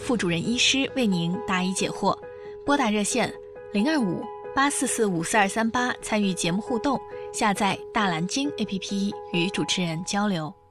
副主任医师为您答疑解惑。拨打热线025-844-54238参与节目互动，下载大蓝鲸 APP 与主持人交流。